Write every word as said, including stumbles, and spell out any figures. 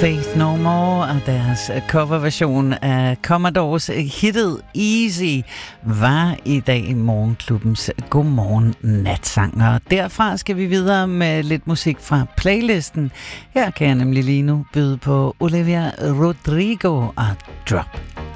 Faith No More og deres coverversion af Commodores hittet Easy var i dag i Morgenklubbens Godmorgen Natsang. Og derfra skal vi videre med lidt musik fra playlisten. Her kan jeg nemlig lige nu byde på Olivia Rodrigo og Drop.